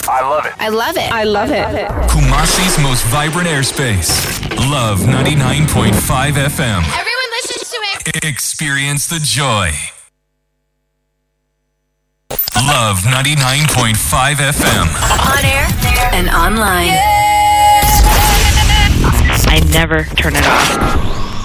I love it. I love it. I love it. Kumasi's most vibrant airspace. Love 99.5 FM. Everyone listens to it. Experience the joy. Love 99.5 FM. On air and online. I never turn it off.